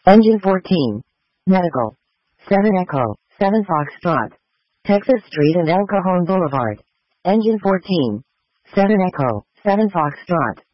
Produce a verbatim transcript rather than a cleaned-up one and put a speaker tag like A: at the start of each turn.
A: Engine fourteen. Medical. seven Echo, seven Foxtrot. Texas Street and El Cajon Boulevard. Engine fourteen. seven Echo, seven Foxtrot.